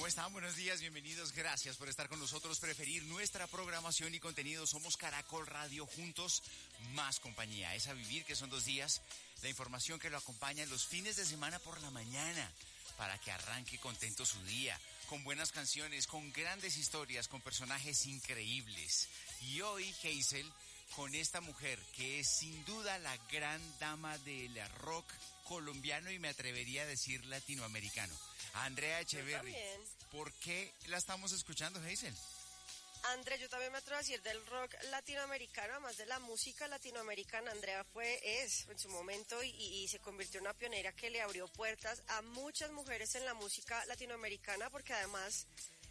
¿Cómo están? Buenos días, bienvenidos. Gracias por estar con nosotros, preferir nuestra programación y contenido. Somos Caracol Radio, juntos, más compañía. Es a vivir, que son 2 días. La información que lo acompaña los fines de semana por la mañana, para que arranque contento su día, con buenas canciones, con grandes historias, con personajes increíbles. Y hoy, Hazel, con esta mujer que es sin duda la gran dama del rock colombiano y me atrevería a decir latinoamericano. Andrea Echeverry. ¿Por qué la estamos escuchando, Hazel? Andrea, yo también me atrevo a decir del rock latinoamericano, además de la música latinoamericana. Andrea es en su momento y se convirtió en una pionera que le abrió puertas a muchas mujeres en la música latinoamericana, porque además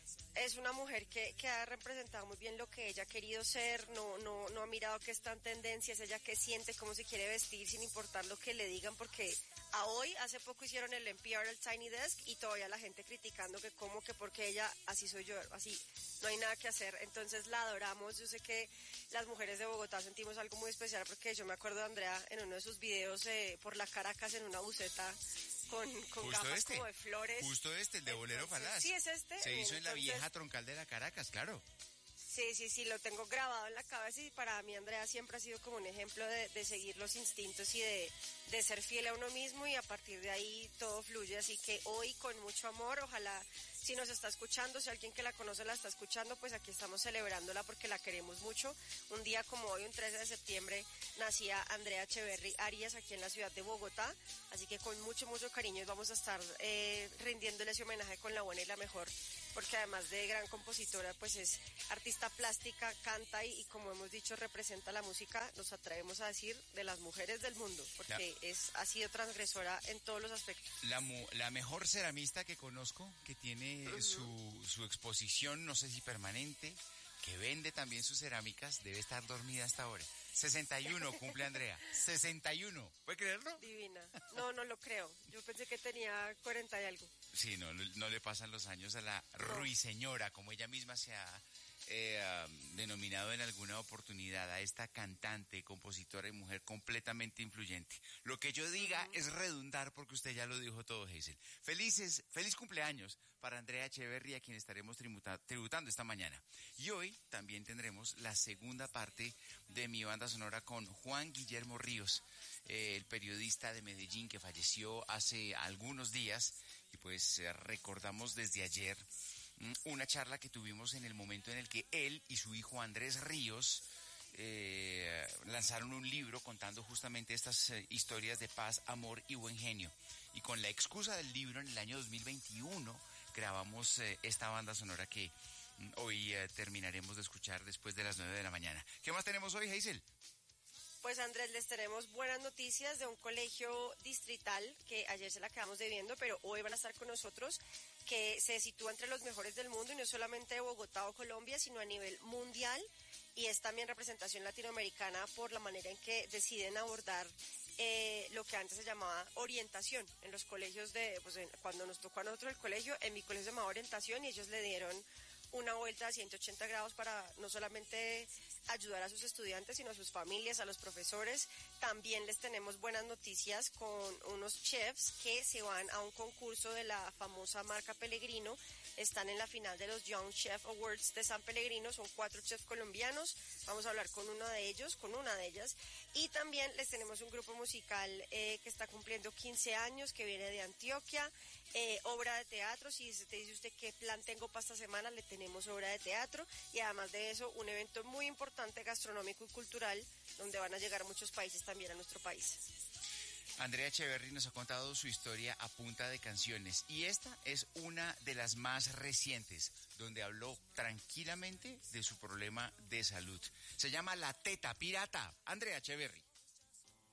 es una mujer que ha representado muy bien lo que ella ha querido ser, no ha mirado que está en tendencia, es ella que siente, cómo se quiere vestir, sin importar lo que le digan, porque hace poco hicieron el NPR, el Tiny Desk, y todavía la gente criticando que cómo, que porque ella, así soy yo, así, no hay nada que hacer. Entonces la adoramos. Yo sé que las mujeres de Bogotá sentimos algo muy especial, porque yo me acuerdo de Andrea en uno de sus videos por la Caracas en una buceta con gafas como de flores. Justo el de Bolero Falaz. Sí, es este. Se hizo en la vieja troncal de la Caracas, claro. Sí, lo tengo grabado en la cabeza, y para mí Andrea siempre ha sido como un ejemplo de seguir los instintos y de ser fiel a uno mismo, y a partir de ahí todo fluye. Así que hoy, con mucho amor, ojalá, si nos está escuchando, si alguien que la conoce la está escuchando, pues aquí estamos celebrándola porque la queremos mucho. Un día como hoy, un 13 de septiembre, nacía Andrea Echeverry Arias aquí en la ciudad de Bogotá, así que con mucho cariño vamos a estar rindiéndole ese homenaje con la buena y la mejor, porque además de gran compositora, pues es artista plástica, canta y como hemos dicho, representa la música, nos atrevemos a decir, de las mujeres del mundo, porque ha sido transgresora en todos los aspectos. La mejor ceramista que conozco, que tiene su exposición, no sé si permanente, que vende también sus cerámicas, debe estar dormida hasta ahora. 61 cumple Andrea. 61. ¿Puede creerlo? Divina. No lo creo. Yo pensé que tenía 40 y algo. Sí, no le pasan los años a la ruiseñora, como ella misma se ha denominado en alguna oportunidad, a esta cantante, compositora y mujer completamente influyente. Lo que yo diga es redundar, porque usted ya lo dijo todo, Hazel. Feliz cumpleaños para Andrea Echeverry, a quien estaremos tributando esta mañana. Y hoy también tendremos la segunda parte de mi banda sonora con Juan Guillermo Ríos, el periodista de Medellín que falleció hace algunos días, y pues recordamos desde ayer una charla que tuvimos en el momento en el que él y su hijo Andrés Ríos lanzaron un libro contando justamente estas historias de paz, amor y buen genio. Y con la excusa del libro, en el año 2021 grabamos esta banda sonora que hoy terminaremos de escuchar después de las 9 de la mañana. ¿Qué más tenemos hoy, Hazel? Pues Andrés, les tenemos buenas noticias de un colegio distrital que ayer se la quedamos debiendo, pero hoy van a estar con nosotros, que se sitúa entre los mejores del mundo, y no solamente de Bogotá o Colombia, sino a nivel mundial, y es también representación latinoamericana por la manera en que deciden abordar lo que antes se llamaba orientación en los colegios cuando nos tocó a nosotros el colegio, en mi colegio se llamaba orientación, y ellos le dieron una vuelta a 180 grados para no solamente ayudar a sus estudiantes, sino a sus familias, a los profesores. También les tenemos buenas noticias con unos chefs que se van a un concurso de la famosa marca Pellegrino. Están en la final de los Young Chef Awards de San Pellegrino. Son 4 chefs colombianos. Vamos a hablar con una de ellas. Y también les tenemos un grupo musical que está cumpliendo 15 años, que viene de Antioquia. Obra de teatro. Si te dice usted qué plan tengo para esta semana, le tenemos obra de teatro, y además de eso un evento muy importante gastronómico y cultural, donde van a llegar muchos países también a nuestro país. Andrea Echeverry nos ha contado su historia a punta de canciones, y esta es una de las más recientes, donde habló tranquilamente de su problema de salud. Se llama La Teta Pirata. Andrea Echeverry.